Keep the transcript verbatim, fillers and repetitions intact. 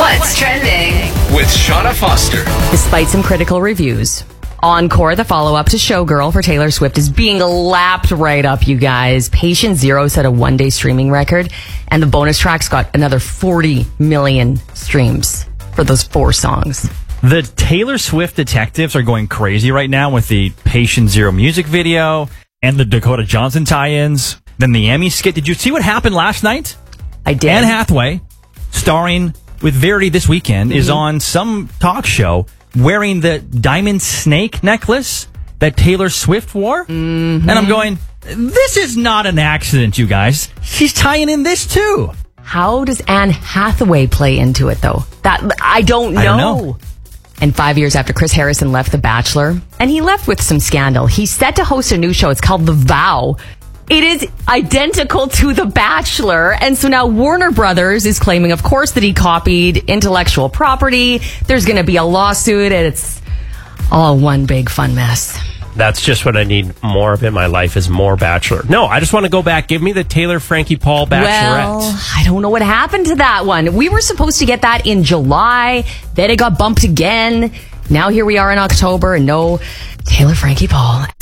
What's trending? With Shauna Foster. Despite some critical reviews, Encore, the follow-up to Showgirl for Taylor Swift, is being lapped right up, you guys. Patient Zero set a one-day streaming record, and the bonus tracks got another forty million streams for those four songs. The Taylor Swift detectives are going crazy right now with the Patient Zero music video and the Dakota Johnson tie-ins. Then the Emmy skit. Did you see what happened last night? I did. Anne Hathaway, starring with Verity this weekend, mm-hmm. is on some talk show wearing the diamond snake necklace that Taylor Swift wore. Mm-hmm. And I'm going, this is not an accident, you guys. She's tying in this too. How does Anne Hathaway play into it, though? That I don't know. I don't know. And five years after Chris Harrison left The Bachelor, and he left with some scandal, he's set to host a new show. It's called The Vow. It is identical to The Bachelor. And so now Warner Brothers is claiming, of course, that he copied intellectual property. There's going to be a lawsuit, and it's all one big fun mess. That's just what I need more of in my life, is more Bachelor. No, I just want to go back. Give me the Taylor Frankie Paul Bachelorette. Well, I don't know what happened to that one. We were supposed to get that in July. Then it got bumped again. Now here we are in October, and no Taylor Frankie Paul.